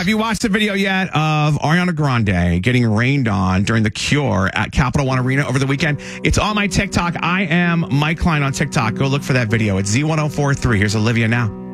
Have you watched the video yet of Ariana Grande getting rained on during The Cure at Capital One Arena over the weekend? It's on my TikTok. I am Mike Klein on TikTok. Go look for that video. It's Z1043. Here's Olivia now.